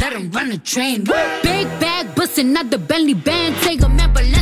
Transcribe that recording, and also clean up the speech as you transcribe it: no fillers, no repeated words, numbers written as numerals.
let him run the train. Big bag bustin' out the Bentley band, take a man, but